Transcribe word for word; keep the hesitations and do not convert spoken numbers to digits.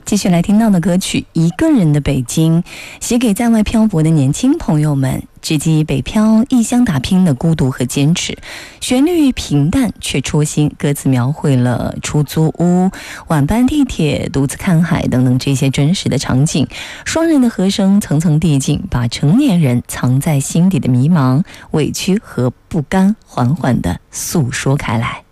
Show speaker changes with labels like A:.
A: 继续来听到的歌曲《一个人的北京》，写给在外漂泊的年轻朋友们，直击北漂异乡打拼的孤独和坚持。旋律平淡却戳心，歌词描绘了出租屋、晚班地铁、独自看海等等这些真实的场景。双人的和声层层递进，把成年人藏在心底的迷茫、委屈和不甘缓缓地诉说开来。